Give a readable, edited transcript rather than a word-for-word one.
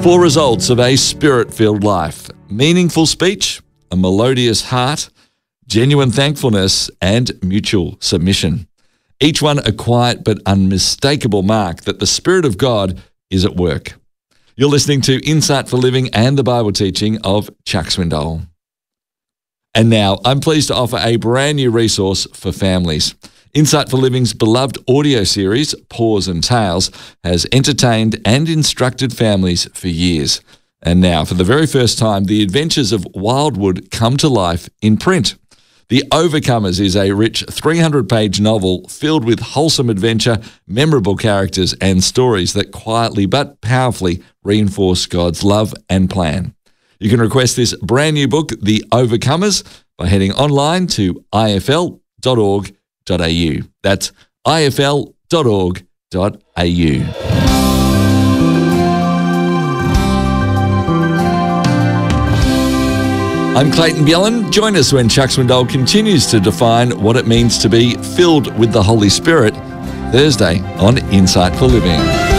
4 results of a spirit-filled life: meaningful speech, a melodious heart, genuine thankfulness, and mutual submission. Each one a quiet but unmistakable mark that the Spirit of God is at work. You're listening to Insight for Living and the Bible teaching of Chuck Swindoll. And now, I'm pleased to offer a brand new resource for families. Insight for Living's beloved audio series, Paws and Tales, has entertained and instructed families for years. And now, for the very first time, the adventures of Wildwood come to life in print. The Overcomers is a rich 300-page novel filled with wholesome adventure, memorable characters, and stories that quietly but powerfully reinforce God's love and plan. You can request this brand new book, The Overcomers, by heading online to ifl.org.au. That's ifl.org.au. I'm Clayton Bjelland. Join us when Chuck Swindoll continues to define what it means to be filled with the Holy Spirit, Thursday on Insight for Living.